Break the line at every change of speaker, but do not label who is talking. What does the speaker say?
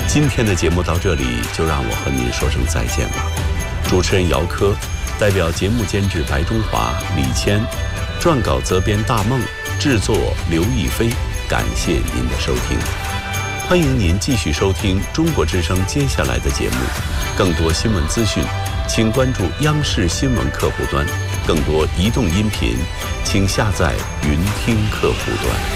今天的节目到这里就让我和您说声再见了。主持人姚科，代表节目监制白中华、李谦，撰稿责编大梦，制作刘亦菲。感谢您的收听，欢迎您继续收听中国之声接下来的节目。更多新闻资讯，请关注央视新闻客户端；更多移动音频，请下载云听客户端。